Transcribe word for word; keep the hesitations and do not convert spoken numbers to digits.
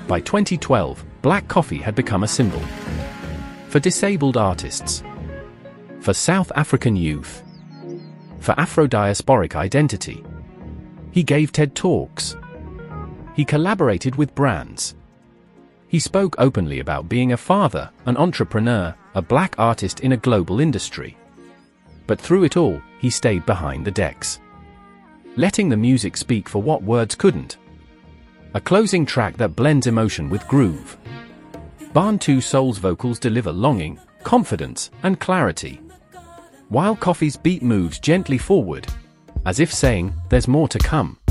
By twenty twelve, black coffee had become a symbol. For disabled artists. For South African youth. For Afro-diasporic identity. He gave TED Talks. He collaborated with brands. He spoke openly about being a father, an entrepreneur, a black artist in a global industry. But through it all, he stayed behind the decks. Letting the music speak for what words couldn't. A closing track that blends emotion with groove. Bantu Soul's vocals deliver longing, confidence, and clarity. While Koffee's beat moves gently forward, as if saying, there's more to come.